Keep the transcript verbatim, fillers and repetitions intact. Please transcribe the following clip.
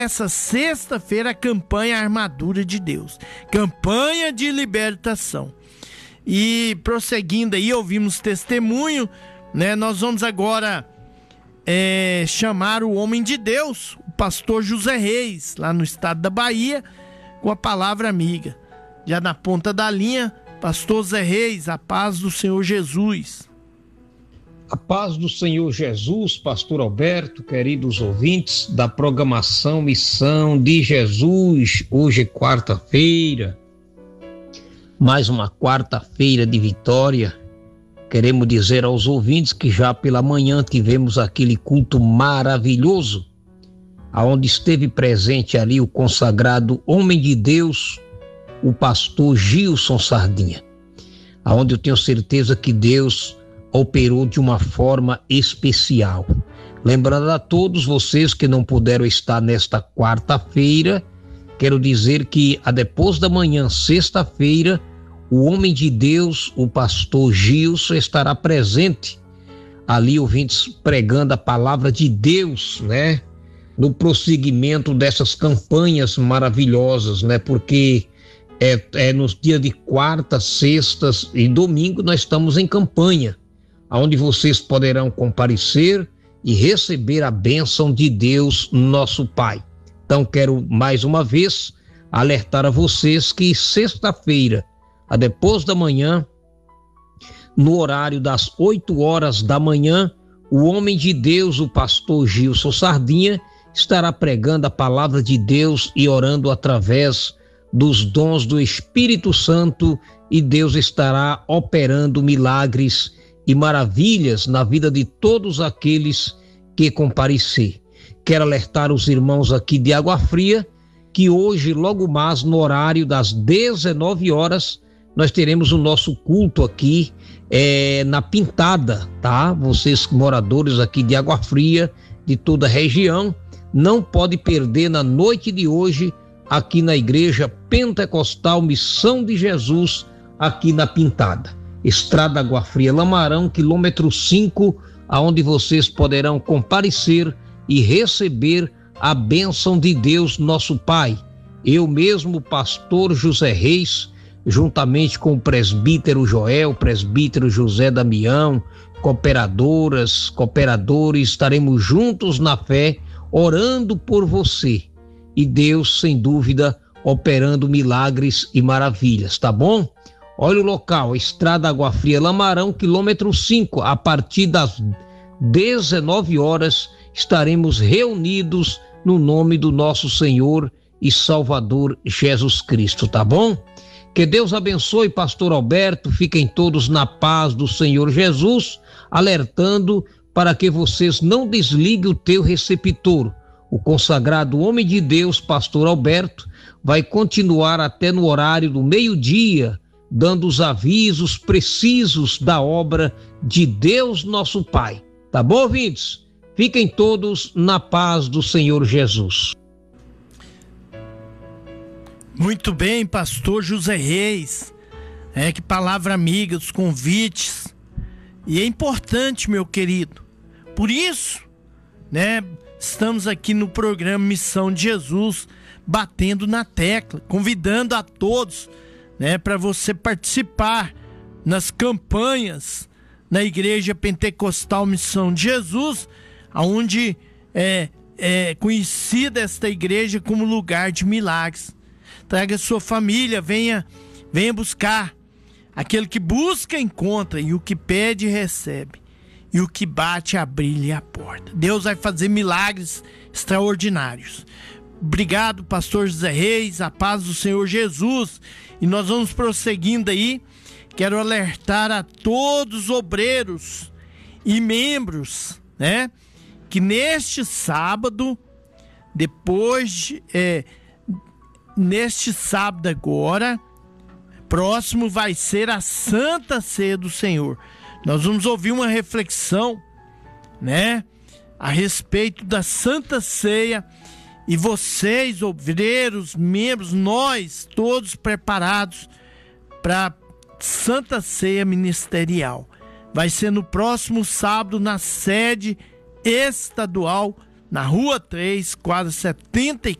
essa sexta-feira a campanha Armadura de Deus, campanha de libertação. E prosseguindo aí, ouvimos testemunho, né? Nós vamos agora é, chamar o homem de Deus, o pastor José Reis, lá no estado da Bahia, com a palavra amiga. Já na ponta da linha, pastor José Reis, a paz do Senhor Jesus. A paz do Senhor Jesus, pastor Alberto, queridos ouvintes da programação Missão de Jesus. Hoje é quarta-feira, mais uma quarta-feira de vitória. Queremos dizer aos ouvintes que já pela manhã tivemos aquele culto maravilhoso, aonde esteve presente ali o consagrado homem de Deus, o pastor Gilson Sardinha, aonde eu tenho certeza que Deus operou de uma forma especial. Lembrando a todos vocês que não puderam estar nesta quarta-feira, quero dizer que a depois da manhã, sexta-feira, o homem de Deus, o pastor Gilson, estará presente ali, ouvintes, pregando a palavra de Deus, né? No prosseguimento dessas campanhas maravilhosas, né? Porque é, é nos dias de quarta, sextas e domingo nós estamos em campanha, onde vocês poderão comparecer e receber a bênção de Deus, nosso Pai. Então, quero mais uma vez alertar a vocês que sexta-feira, a depois da manhã, no horário das oito horas da manhã, o homem de Deus, o pastor Gilson Sardinha, estará pregando a palavra de Deus e orando através dos dons do Espírito Santo, e Deus estará operando milagres e maravilhas na vida de todos aqueles que comparecer. Quero alertar os irmãos aqui de Água Fria que hoje, logo mais no horário das dezenove horas, nós teremos o nosso culto aqui é, na Pintada, tá? Vocês moradores aqui de Água Fria, de toda a região, não pode perder na noite de hoje aqui na Igreja Pentecostal Missão de Jesus, aqui na Pintada. Estrada Água Fria Lamarão, quilômetro cinco, aonde vocês poderão comparecer e receber a bênção de Deus, nosso Pai. Eu mesmo, pastor José Reis, juntamente com o presbítero Joel, presbítero José Damião, cooperadoras, cooperadores, estaremos juntos na fé, orando por você. E Deus, sem dúvida, operando milagres e maravilhas, tá bom? Olha o local, Estrada Água Fria Lamarão, quilômetro cinco, a partir das dezenove horas, estaremos reunidos no nome do nosso Senhor e Salvador Jesus Cristo, tá bom? Que Deus abençoe, pastor Alberto, fiquem todos na paz do Senhor Jesus, alertando para que vocês não desliguem o teu receptor. O consagrado homem de Deus, pastor Alberto, vai continuar até no horário do meio-dia, dando os avisos precisos da obra de Deus nosso Pai. Tá bom, ouvintes? Fiquem todos na paz do Senhor Jesus. Muito bem, pastor José Reis. É, que palavra amiga, os convites. E é importante, meu querido. Por isso, né, estamos aqui no programa Missão de Jesus, batendo na tecla, convidando a todos, né, para você participar nas campanhas na Igreja Pentecostal Missão de Jesus, onde é, é conhecida esta igreja como lugar de milagres. Traga sua família, venha, venha buscar. Aquele que busca, encontra, e o que pede, recebe. E o que bate, abrir-lhe a porta. Deus vai fazer milagres extraordinários. Obrigado, pastor José Reis, a paz do Senhor Jesus. E nós vamos prosseguindo aí. Quero alertar a todos os obreiros e membros, né, que neste sábado, depois de, é, neste sábado agora, próximo vai ser a Santa Ceia do Senhor. Nós vamos ouvir uma reflexão, né, a respeito da Santa Ceia. E vocês, obreiros, membros, nós, todos preparados para Santa Ceia Ministerial. Vai ser no próximo sábado na sede estadual na Rua três, quadra setenta e